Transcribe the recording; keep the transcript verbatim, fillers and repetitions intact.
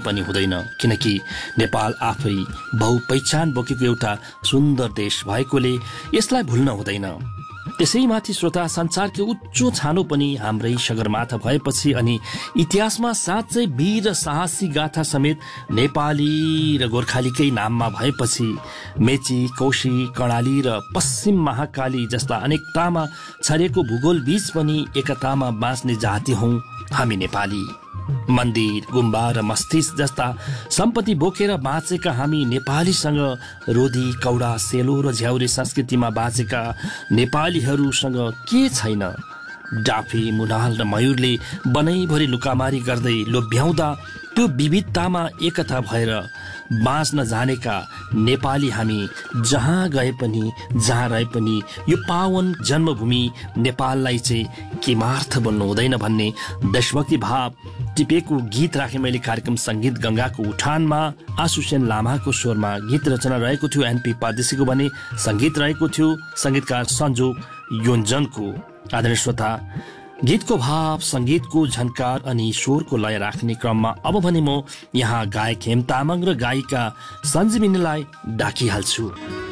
पनि हुँदैन, किनकि नेपाल आफै बहुपैचान बोकेको एउटा सुन्दर देश भएकोले यसलाई भुल्न हुँदैन। त्यसैमाथि श्रोता, संसारको उच्चो छानो पनि हाम्रै सगरमाथा भएपछि अनि इतिहासमा साँच्चै वीर साहसी गाथा समेत नेपाली र गोर्खालीकै नाममा भएपछि मेची, कोशी, कर्णाली र पश्चिम महाकाली जस्ता अनेकतामा छरिएको भूगोल बीच पनि एकतामा बाँच्ने जाति हौं हामी नेपाली। मन्दिर, गुम्बा र मस्जिद जस्ता सम्पत्ति बोकेर बाँचेका हामी नेपालीसँग रोदी, कौडा, सेलो र झ्याउरे संस्कृतिमा बाँचेका नेपालीहरूसँग के छैन? डाफी, मुनाल र मयूरले बनैभरि लुकामारी गर्दै लोभ्याउँदा त्यो विविधतामा एकता भएर बाँच्न जानेका नेपाली हामी जहाँ गए पनि जहाँ रहे पनि यो पावन जन्मभूमि नेपाललाई चाहिँ किमार्थ बोल्नु हुँदैन भन्ने देशभक्ति भाव टिपेको गीत राखेँ मैले कार्यक्रम सङ्गीत गङ्गाको उठानमा। आशुसेन लामाको स्वरमा गीत रचना रहेको थियो, एनपी परदेशीको भने सङ्गीत रहेको थियो सङ्गीतकार सञ्जोग योन्जनको। आदरणीय श्रोता, गीतको भाव, सङ्गीतको झन्कार अनि स्वरको लय राख्ने क्रममा अब भने म यहाँ गायक हेम तामाङ र गायिका सञ्जीविनीलाई डाकिहाल्छु।